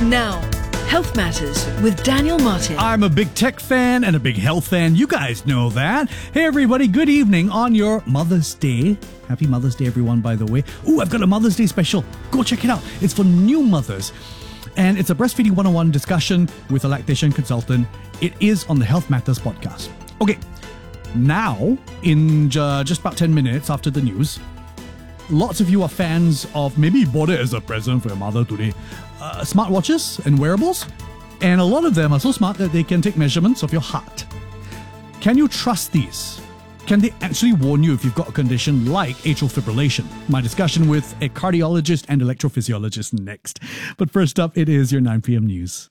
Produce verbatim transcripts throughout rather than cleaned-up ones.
Now, Health Matters with Daniel Martin. I'm a big tech fan and a big health fan. You guys know that. Hey, everybody. Good evening on your Mother's Day. Happy Mother's Day, everyone, by the way. Ooh, I've got a Mother's Day special. Go check it out. It's for new mothers. And it's a Breastfeeding one oh one discussion with a lactation consultant. It is on the Health Matters podcast. Okay, now, in uh, just about ten minutes after the news, lots of you are fans of, maybe you bought it as a present for your mother today, uh, smartwatches and wearables. And a lot of them are so smart that they can take measurements of your heart. Can you trust these? Can they actually warn you if you've got a condition like atrial fibrillation? My discussion with a cardiologist and electrophysiologist next. But first up, it is your nine p.m. news.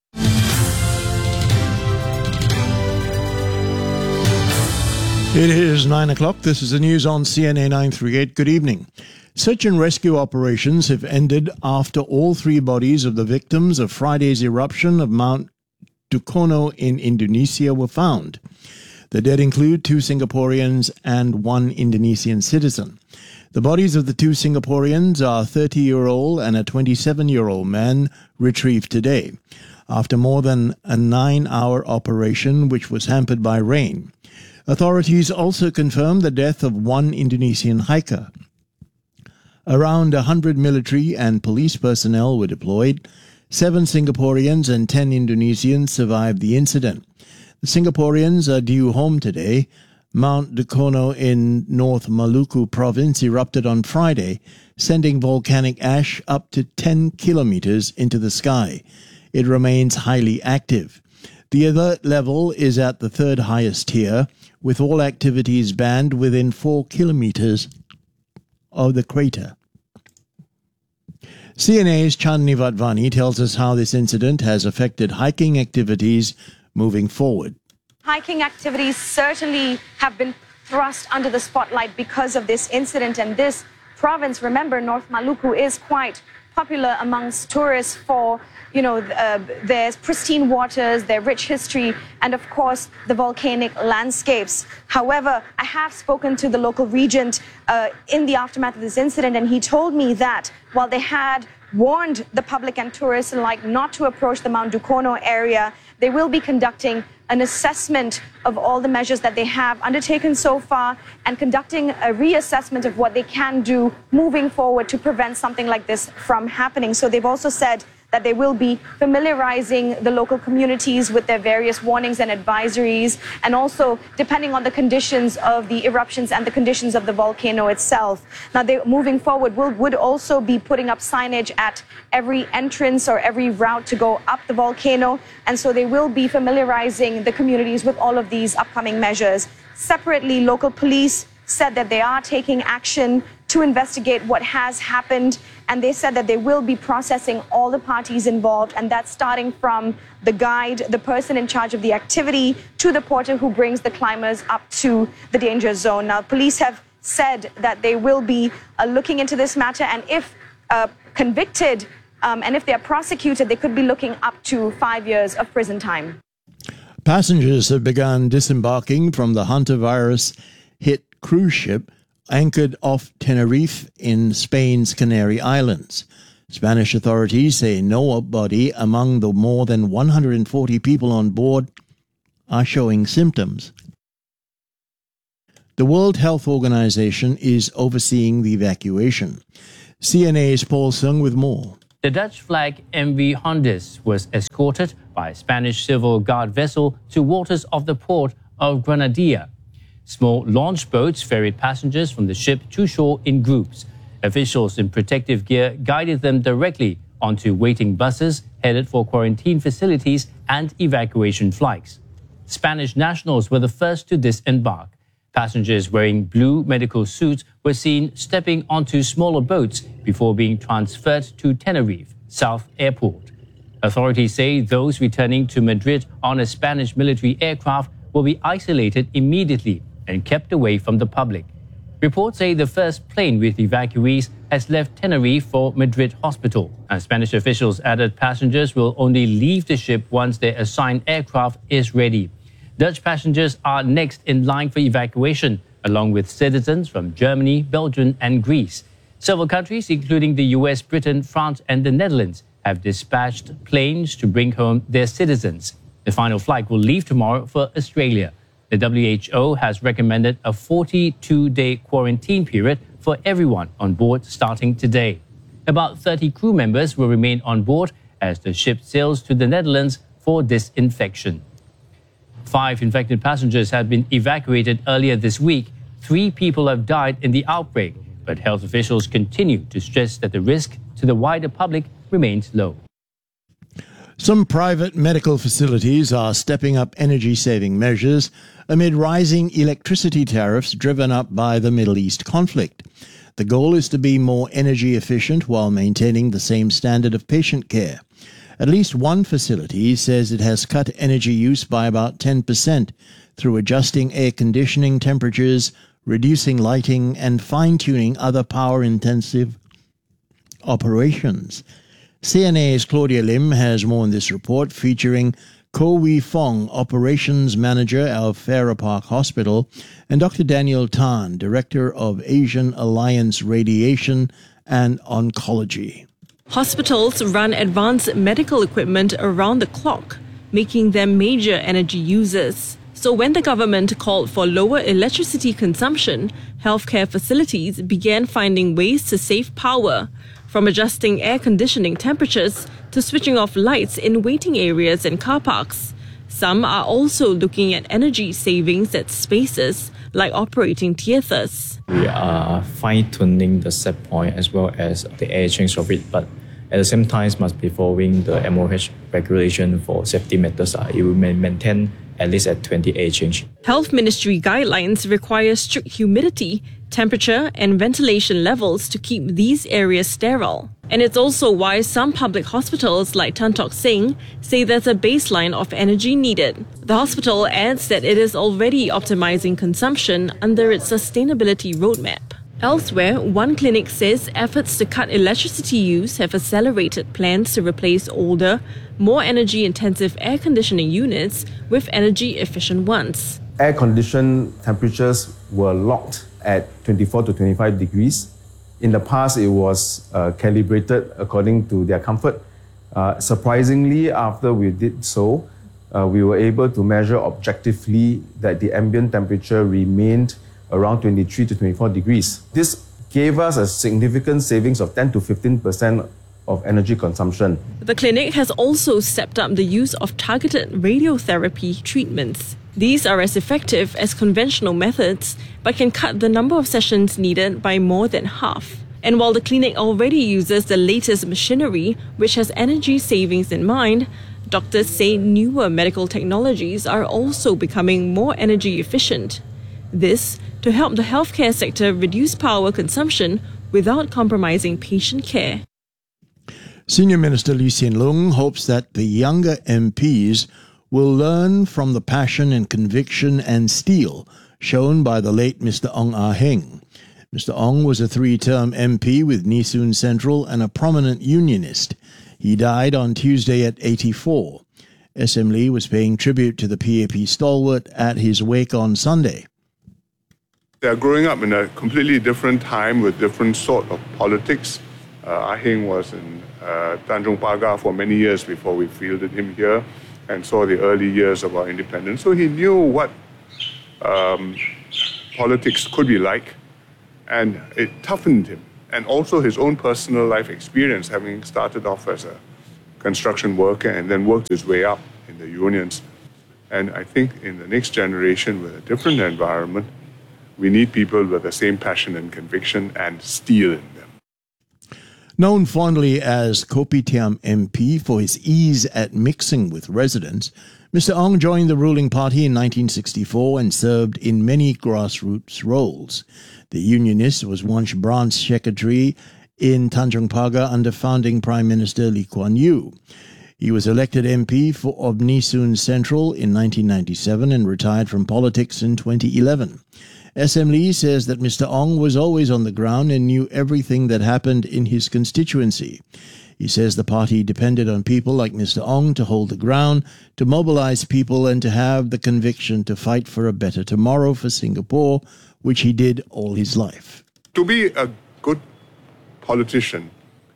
It is nine o'clock. This is the news on C N A nine thirty-eight. Good evening. Search and rescue operations have ended after all three bodies of the victims of Friday's eruption of Mount Dukono in Indonesia were found. The dead include two Singaporeans and one Indonesian citizen. The bodies of the two Singaporeans are a thirty-year-old and a twenty-seven-year-old man retrieved today, after more than a nine-hour operation which was hampered by rain. Authorities also confirmed the death of one Indonesian hiker. Around one hundred military and police personnel were deployed. Seven Singaporeans and ten Indonesians survived the incident. The Singaporeans are due home today. Mount Dukono in North Maluku province erupted on Friday, sending volcanic ash up to ten kilometers into the sky. It remains highly active. The alert level is at the third highest tier, with all activities banned within four kilometers of the crater. C N A's Chandni Vattvani tells us how this incident has affected hiking activities moving forward. Hiking activities certainly have been thrust under the spotlight because of this incident, and this province, remember, North Maluku, is quite popular amongst tourists for, you know, uh, their pristine waters, their rich history, and of course the volcanic landscapes. However, I have spoken to the local regent uh, in the aftermath of this incident, and he told me that while they had warned the public and tourists alike not to approach the Mount Dukono area, they will be conducting an assessment of all the measures that they have undertaken so far and conducting a reassessment of what they can do moving forward to prevent something like this from happening. So they've also said that they will be familiarizing the local communities with their various warnings and advisories, and also depending on the conditions of the eruptions and the conditions of the volcano itself. Now, they, moving forward, will, would also be putting up signage at every entrance or every route to go up the volcano, and so they will be familiarizing the communities with all of these upcoming measures. Separately, local police said that they are taking action to investigate what has happened, and they said that they will be processing all the parties involved, and that's starting from the guide, the person in charge of the activity, to the porter who brings the climbers up to the danger zone. Now, police have said that they will be uh, looking into this matter, and if uh, convicted um, and if they are prosecuted, they could be looking up to five years of prison time. Passengers have begun disembarking from the hantavirus-hit cruise ship anchored off Tenerife in Spain's Canary Islands. Spanish authorities say nobody among the more than one hundred forty people on board are showing symptoms. The World Health Organization is overseeing the evacuation. C N A's Paul Sung with more. The Dutch flag M V Hondes was escorted by a Spanish Civil Guard vessel to waters of the port of Granadilla. Small launch boats ferried passengers from the ship to shore in groups. Officials in protective gear guided them directly onto waiting buses headed for quarantine facilities and evacuation flights. Spanish nationals were the first to disembark. Passengers wearing blue medical suits were seen stepping onto smaller boats before being transferred to Tenerife South Airport. Authorities say those returning to Madrid on a Spanish military aircraft will be isolated immediately and kept away from the public. Reports say the first plane with evacuees has left Tenerife for Madrid Hospital, and Spanish officials added passengers will only leave the ship once their assigned aircraft is ready. Dutch passengers are next in line for evacuation, along with citizens from Germany, Belgium, and Greece. Several countries, including the U S, Britain, France, and the Netherlands, have dispatched planes to bring home their citizens. The final flight will leave tomorrow for Australia. The W H O has recommended a forty-two day quarantine period for everyone on board starting today. About thirty crew members will remain on board as the ship sails to the Netherlands for disinfection. Five infected passengers have been evacuated earlier this week. Three people have died in the outbreak, but health officials continue to stress that the risk to the wider public remains low. Some private medical facilities are stepping up energy-saving measures amid rising electricity tariffs driven up by the Middle East conflict. The goal is to be more energy efficient while maintaining the same standard of patient care. At least one facility says it has cut energy use by about ten percent through adjusting air conditioning temperatures, reducing lighting, and fine-tuning other power-intensive operations. C N A's Claudia Lim has more in this report featuring Ko Wee Fong, Operations Manager of Farrer Park Hospital, and Doctor Daniel Tan, Director of Asian Alliance Radiation and Oncology. Hospitals run advanced medical equipment around the clock, making them major energy users. So when the government called for lower electricity consumption, healthcare facilities began finding ways to save power, from adjusting air conditioning temperatures to switching off lights in waiting areas and car parks. Some are also looking at energy savings at spaces like operating theatres. We are fine-tuning the set point as well as the air change of it, but at the same time must be following the M O H regulation for safety matters. It will maintain at least at twenty air change. Health Ministry guidelines require strict humidity, temperature and ventilation levels to keep these areas sterile. And it's also why some public hospitals like Tan Tock Seng say there's a baseline of energy needed. The hospital adds that it is already optimizing consumption under its sustainability roadmap. Elsewhere, one clinic says efforts to cut electricity use have accelerated plans to replace older, more energy-intensive air conditioning units with energy-efficient ones. Air-conditioned temperatures were locked at twenty-four to twenty-five degrees. In the past, it was uh, calibrated according to their comfort. Uh, surprisingly, after we did so, uh, we were able to measure objectively that the ambient temperature remained around twenty-three to twenty-four degrees. This gave us a significant savings of ten to fifteen percent of energy consumption. The clinic has also stepped up the use of targeted radiotherapy treatments. These are as effective as conventional methods, but can cut the number of sessions needed by more than half. And while the clinic already uses the latest machinery, which has energy savings in mind, doctors say newer medical technologies are also becoming more energy efficient. This to help the healthcare sector reduce power consumption without compromising patient care. Senior Minister Lee Hsien Loong hopes that the younger M Ps will learn from the passion and conviction and steel shown by the late Mister Ong Ah Heng. Mister Ong was a three-term M P with Nee Soon Central and a prominent unionist. He died on Tuesday at eighty-four. S M Lee was paying tribute to the P A P stalwart at his wake on Sunday. They are growing up in a completely different time with different sort of politics. Uh, Ah Heng was in uh, Tanjong Pagar for many years before we fielded him here and saw the early years of our independence. So he knew what um, politics could be like, and it toughened him. And also his own personal life experience, having started off as a construction worker and then worked his way up in the unions. And I think in the next generation with a different environment, we need people with the same passion and conviction and steel in them. Known fondly as Kopitiam M P for his ease at mixing with residents, Mister Ong joined the ruling party in nineteen sixty-four and served in many grassroots roles. The unionist was once branch secretary in Tanjong Pagar under founding Prime Minister Lee Kuan Yew. He was elected M P for of Nee Soon Central in nineteen ninety-seven and retired from politics in twenty eleven. S M Lee says that Mister Ong was always on the ground and knew everything that happened in his constituency. He says the party depended on people like Mister Ong to hold the ground, to mobilize people and to have the conviction to fight for a better tomorrow for Singapore, which he did all his life. To be a good politician,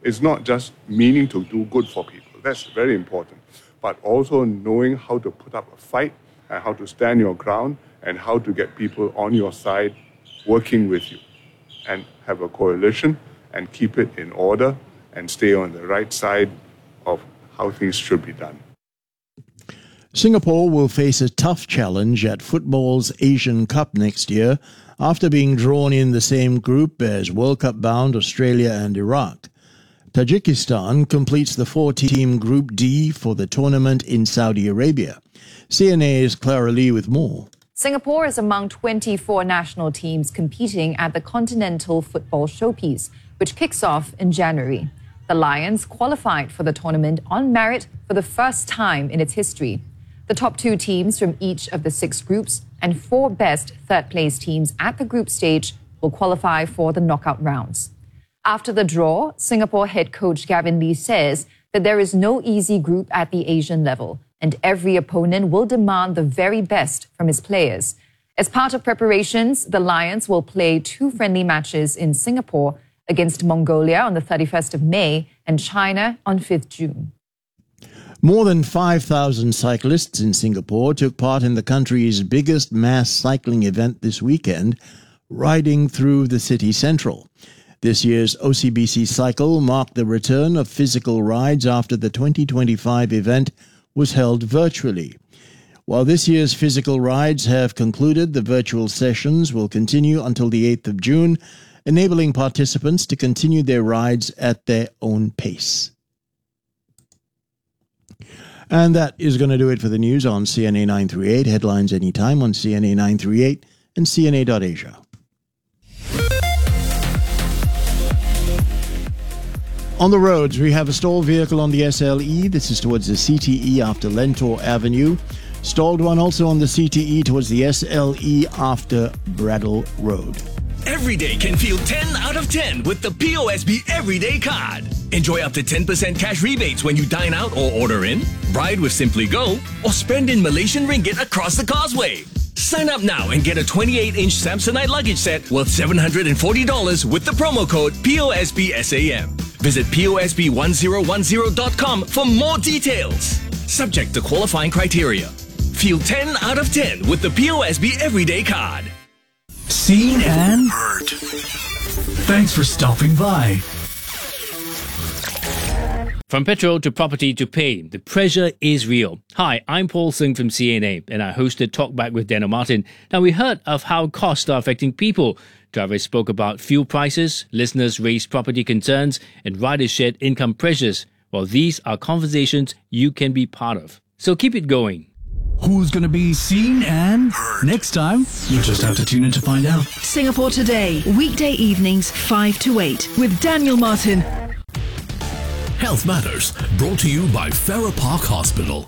is not just meaning to do good for people. That's very important. But also knowing how to put up a fight and how to stand your ground and how to get people on your side working with you and have a coalition and keep it in order and stay on the right side of how things should be done. Singapore will face a tough challenge at football's Asian Cup next year after being drawn in the same group as World Cup-bound Australia and Iraq. Tajikistan completes the four-team Group D for the tournament in Saudi Arabia. C N A's Clara Lee with more. Singapore is among twenty-four national teams competing at the Continental Football Showpiece, which kicks off in January. The Lions qualified for the tournament on merit for the first time in its history. The top two teams from each of the six groups and four best third-place teams at the group stage will qualify for the knockout rounds. After the draw, Singapore head coach Gavin Lee says that there is no easy group at the Asian level, and every opponent will demand the very best from his players. As part of preparations, the Lions will play two friendly matches in Singapore against Mongolia on the thirty-first of May and China on fifth of June. More than five thousand cyclists in Singapore took part in the country's biggest mass cycling event this weekend, riding through the city central. This year's O C B C Cycle marked the return of physical rides after the twenty twenty-five event was held virtually. While this year's physical rides have concluded, the virtual sessions will continue until the eighth of June, enabling participants to continue their rides at their own pace. And that is going to do it for the news on C N A nine thirty-eight. Headlines anytime on C N A nine thirty-eight and C N A dot Asia. On the roads, we have a stalled vehicle on the S L E. This is towards the C T E after Lentor Avenue. Stalled one also on the C T E towards the S L E after Bradle Road. Every day can feel ten out of ten with the P O S B Everyday Card. Enjoy up to ten percent cash rebates when you dine out or order in, ride with Simply Go, or spend in Malaysian ringgit across the causeway. Sign up now and get a twenty-eight inch Samsonite luggage set worth seven hundred forty dollars with the promo code P O S B S A M. Visit P O S B one zero one zero dot com for more details. Subject to qualifying criteria. Feel ten out of ten with the P O S B Everyday Card. Seen and heard. Thanks for stopping by. From petrol to property to pay, the pressure is real. Hi, I'm Paul Singh from C N A, and I hosted Talkback with Daniel Martin. Now, we heard of how costs are affecting people. Drivers spoke about fuel prices, listeners raised property concerns, and riders shared income pressures. Well, these are conversations you can be part of. So keep it going. Who's going to be seen and heard next time? You'll just have to tune in to find out. Singapore Today, weekday evenings five to eight with Daniel Martin. Health Matters, brought to you by Farrer Park Hospital.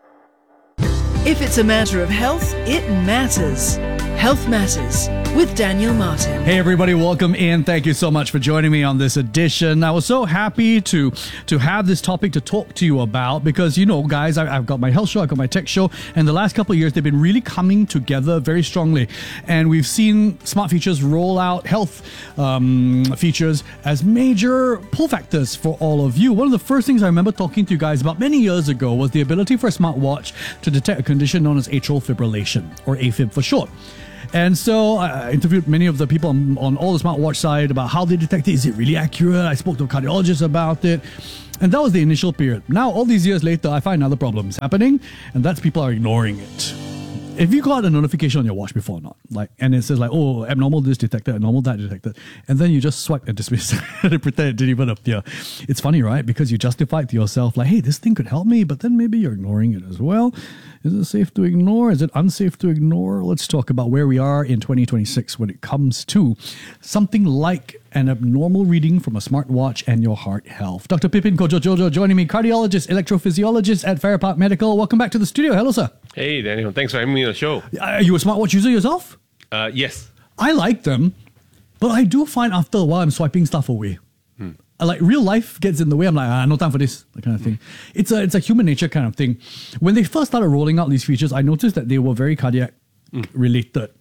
If it's a matter of health, it matters. Health Matters with Daniel Martin. Hey everybody, welcome in. Thank you so much for joining me on this edition. I was so happy to to have this topic to talk to you about because, you know, guys, I, I've got my health show, I've got my tech show, and the last couple of years they've been really coming together very strongly. And we've seen smart features roll out health um, features as major pull factors for all of you. One of the first things I remember talking to you guys about many years ago was the ability for a smartwatch to detect a condition known as atrial fibrillation, or AFib for short. And so I interviewed many of the people on, on all the smartwatch side about how they detect it. Is it really accurate? I spoke to a cardiologist about it. And that was the initial period. Now, all these years later, I find other problems happening, and that's people are ignoring it. If you got a notification on your watch before or not, like, and it says like, oh, abnormal this detected, abnormal that detected, and then you just swipe and dismiss and pretend it didn't even appear. It's funny, right? Because you justified to yourself like, hey, this thing could help me, but then maybe you're ignoring it as well. Is it safe to ignore? Is it unsafe to ignore? Let's talk about where we are in twenty twenty-six when it comes to something like an abnormal reading from a smartwatch and your heart health. Doctor Pipin Kojojojo joining me, cardiologist, electrophysiologist at Farrer Park Medical. Welcome back to the studio. Hello, sir. Hey, Daniel. Thanks for having me on the show. Are you a smartwatch user yourself? Uh, yes. I like them, but I do find after a while I'm swiping stuff away. Hmm. Like real life gets in the way. I'm like, ah, no time for this, that kind of thing. It's a it's a human nature kind of thing. When they first started rolling out these features, I noticed that they were very cardiac mm. related.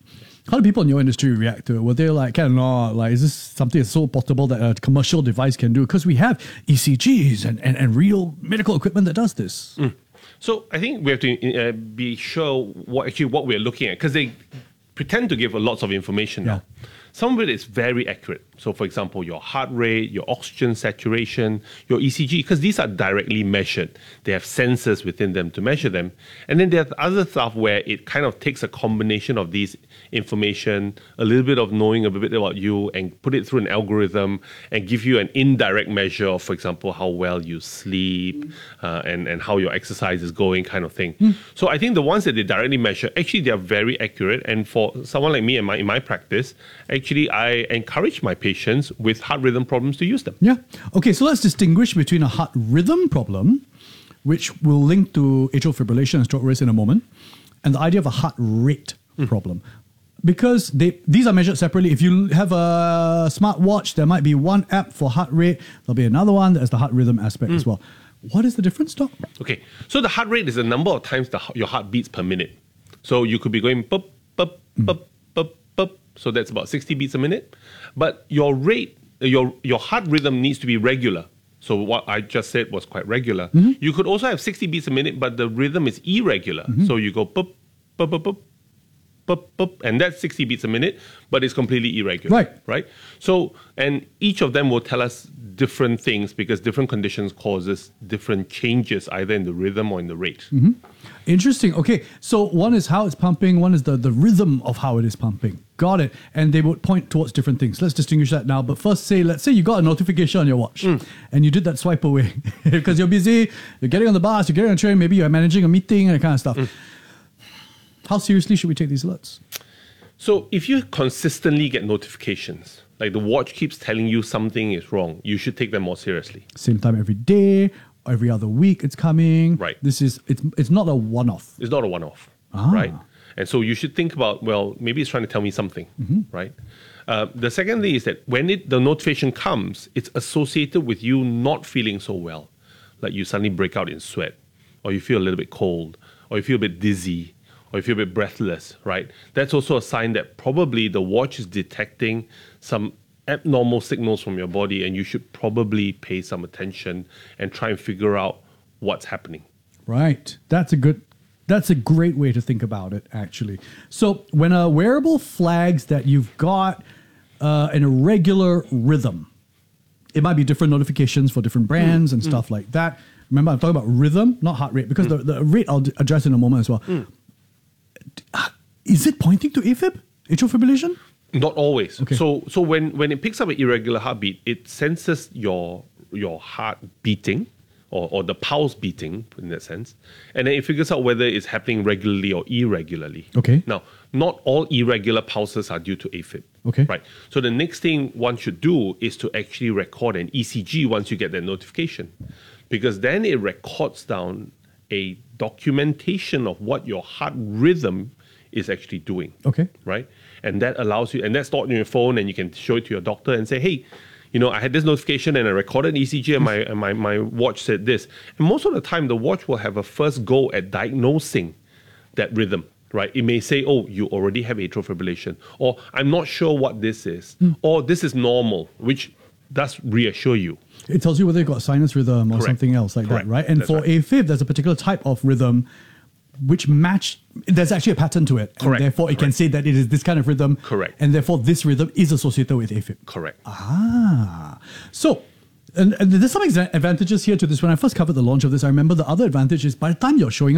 How do people in your industry react to it? Were they like, kind of not, like, is this something that's so portable that a commercial device can do? Because we have E C Gs and, and, and real medical equipment that does this. Mm. So I think we have to uh, be sure what actually what we're looking at, because they pretend to give lots of information now. Yeah. Some of it is very accurate. So, for example, your heart rate, your oxygen saturation, your E C G, because these are directly measured. They have sensors within them to measure them. And then there's other stuff where it kind of takes a combination of these information, a little bit of knowing a bit about you, and put it through an algorithm and give you an indirect measure of, for example, how well you sleep uh, and, and how your exercise is going, kind of thing. Mm. So I think the ones that they directly measure, actually, they are very accurate. And for someone like me in my, in my practice, actually, I encourage my patients with heart rhythm problems to use them. Yeah. Okay, so let's distinguish between a heart rhythm problem, which will link to atrial fibrillation and stroke risk in a moment, and the idea of a heart rate mm. problem. Because they, these are measured separately. If you have a smartwatch, there might be one app for heart rate. There'll be another one that has the heart rhythm aspect mm. as well. What is the difference, Doc? Okay, so the heart rate is the number of times the, your heart beats per minute. So you could be going bup, bup, bup, bup, bup. So that's about sixty beats a minute. But your rate, your, your heart rhythm needs to be regular. So what I just said was quite regular. Mm-hmm. You could also have sixty beats a minute, but the rhythm is irregular. Mm-hmm. So you go bup, bup, bup, bup, bup, bup, and that's sixty beats a minute, but it's completely irregular. Right. Right? So, and each of them will tell us different things because different conditions causes different changes either in the rhythm or in the rate. Mm-hmm. Interesting. Okay, so one is how it's pumping, one is the, the rhythm of how it is pumping. Got it. And they would point towards different things. Let's distinguish that now. But first, say, let's say you got a notification on your watch mm. and you did that swipe away because you're busy, you're getting on the bus, you're getting on a train, maybe you're managing a meeting and that kind of stuff. Mm. How seriously should we take these alerts? So if you consistently get notifications, like the watch keeps telling you something is wrong, you should take them more seriously. Same time every day, every other week it's coming. Right. This is, it's, it's not a one-off. It's not a one-off, ah. right? And so you should think about, well, maybe it's trying to tell me something, mm-hmm. right? Uh, the second thing is that when it, the notification comes, it's associated with you not feeling so well. Like you suddenly break out in sweat, or you feel a little bit cold, or you feel a bit dizzy, or you feel a bit breathless, right? That's also a sign that probably the watch is detecting some abnormal signals from your body, and you should probably pay some attention and try and figure out what's happening. Right. That's a good That's a great way to think about it, actually. So when a wearable flags that you've got uh, an irregular rhythm, it might be different notifications for different brands mm, and mm. stuff like that. Remember, I'm talking about rhythm, not heart rate, because mm. the, the rate I'll address in a moment as well. Mm. Is it pointing to AFib, atrial fibrillation? Not always. Okay. So so when, when it picks up an irregular heartbeat, it senses your, your heart beating, Or, or the pulse beating in that sense, and then it figures out whether it's happening regularly or irregularly. Okay. Now, not all irregular pulses are due to AFib. Okay. Right. So the next thing one should do is to actually record an E C G once you get that notification, because then it records down a documentation of what your heart rhythm is actually doing. Okay. Right. And that allows you, and that's stored on your phone, and you can show it to your doctor and say, hey, you know, I had this notification and I recorded an E C G and my, and my, my watch said this. And most of the time, the watch will have a first go at diagnosing that rhythm, right? It may say, oh, you already have atrial fibrillation, or I'm not sure what this is, mm. or this is normal, which does reassure you. It tells you whether you've got sinus rhythm or Correct. something else like Correct. that, right? And That's for right. AFib, there's a particular type of rhythm which match, there's actually a pattern to it. Correct. And therefore, it Correct. can say that it is this kind of rhythm. Correct. And therefore, this rhythm is associated with AFib. Correct. Ah. So, and, and there's some exa- advantages here to this. When I first covered the launch of this, I remember the other advantage is by the time you're showing up